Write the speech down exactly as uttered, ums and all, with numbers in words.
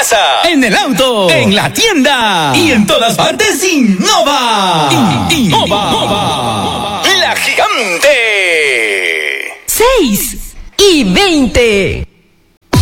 casa, en el auto, en la tienda y en todas partes. Innova. Innova. La Gigante. seis y veinte.